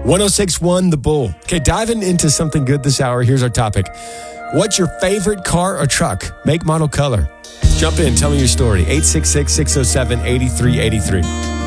1061 The Bull. Okay, diving into something good this hour. Here's our topic. What's your favorite car or truck? Make, model, color. Jump in. Tell me your story. 866-607-8383.